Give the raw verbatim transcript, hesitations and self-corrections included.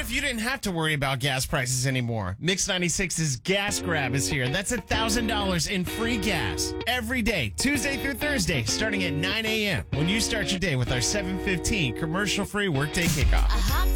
if you didn't have to worry about gas prices anymore? Mix ninety-six's Gas Grab is here. That's one thousand dollars in free gas every day, Tuesday through Thursday, starting at nine a.m. when you start your day with our seven fifteen commercial-free workday kickoff. A hot